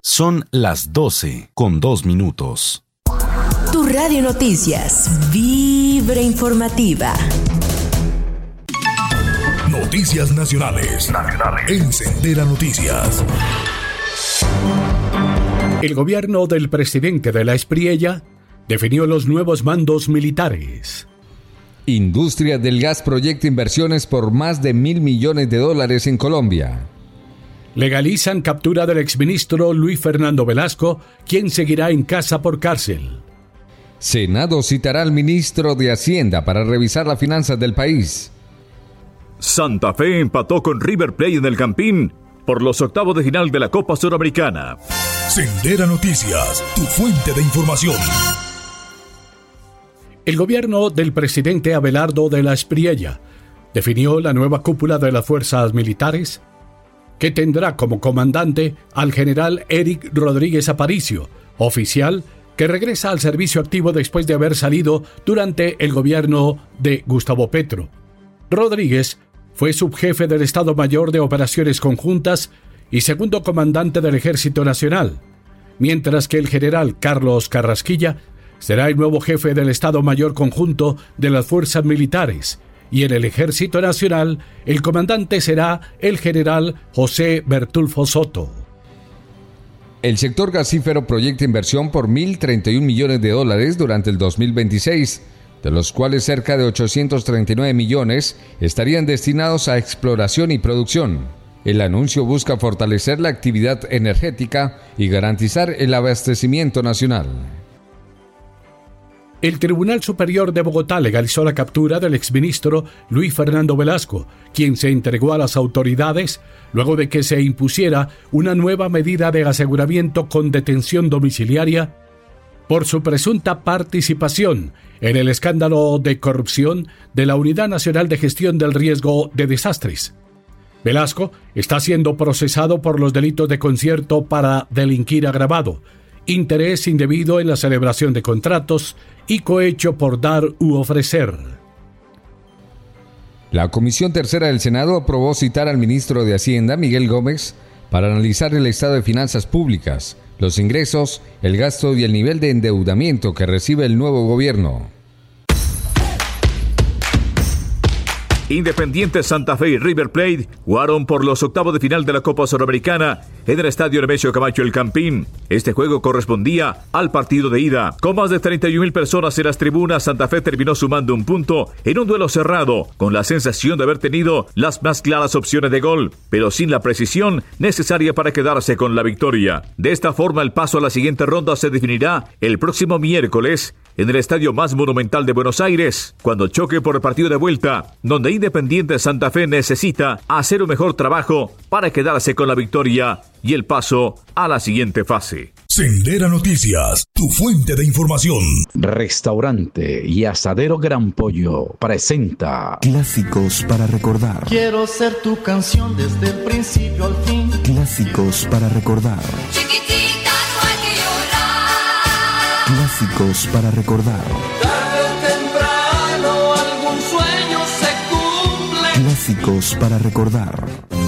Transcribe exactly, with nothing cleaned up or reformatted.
Son las doce con dos minutos. Tu Radio Noticias, Vibra Informativa. Noticias nacionales. Nacionales. En Sendera Noticias. El gobierno del presidente de la Espriella definió los nuevos mandos militares. Industria del gas proyecta inversiones por más de mil millones de dólares en Colombia. Legalizan captura del exministro Luis Fernando Velasco, quien seguirá en casa por cárcel. Senado citará al ministro de Hacienda para revisar las finanzas del país. Santa Fe empató con River Plate en el Campín por los octavos de final de la Copa Suramericana. Sendera Noticias, tu fuente de información. El gobierno del presidente Abelardo de la Espriella definió la nueva cúpula de las fuerzas militares, que tendrá como comandante al general Eric Rodríguez Aparicio, oficial que regresa al servicio activo después de haber salido durante el gobierno de Gustavo Petro. Rodríguez fue subjefe del Estado Mayor de Operaciones Conjuntas y segundo comandante del Ejército Nacional, mientras que el general Carlos Carrasquilla será el nuevo jefe del Estado Mayor Conjunto de las Fuerzas Militares, y en el Ejército Nacional el comandante será el general José Bertulfo Soto. El sector gasífero proyecta inversión por mil treinta y un millones de dólares durante el dos mil veintiséis, de los cuales cerca de ochocientos treinta y nueve millones estarían destinados a exploración y producción. El anuncio busca fortalecer la actividad energética y garantizar el abastecimiento nacional. El Tribunal Superior de Bogotá legalizó la captura del exministro Luis Fernando Velasco, quien se entregó a las autoridades luego de que se impusiera una nueva medida de aseguramiento con detención domiciliaria por su presunta participación en el escándalo de corrupción de la Unidad Nacional de Gestión del Riesgo de Desastres. Velasco está siendo procesado por los delitos de concierto para delinquir agravado, interés indebido en la celebración de contratos y cohecho por dar u ofrecer. La Comisión Tercera del Senado aprobó citar al ministro de Hacienda, Miguel Gómez, para analizar el estado de finanzas públicas, los ingresos, el gasto y el nivel de endeudamiento que recibe el nuevo gobierno. Independiente Santa Fe y River Plate jugaron por los octavos de final de la Copa Suramericana en el estadio Nemesio Camacho El Campín. Este juego correspondía al partido de ida. Con más de treinta y un mil personas en las tribunas, Santa Fe terminó sumando un punto en un duelo cerrado, con la sensación de haber tenido las más claras opciones de gol, pero sin la precisión necesaria para quedarse con la victoria. De esta forma, el paso a la siguiente ronda se definirá el próximo miércoles en el estadio más monumental de Buenos Aires, cuando choque por el partido de vuelta, donde Independiente Santa Fe necesita hacer un mejor trabajo para quedarse con la victoria y el paso a la siguiente fase. Sendera Noticias, tu fuente de información. Restaurante y Asadero Gran Pollo presenta Clásicos para recordar. Quiero ser tu canción desde el principio al fin. Clásicos para recordar. Chiquitita, no hay que llorar. Clásicos para recordar. Tarde o temprano algún sueño se cumple. Clásicos para recordar.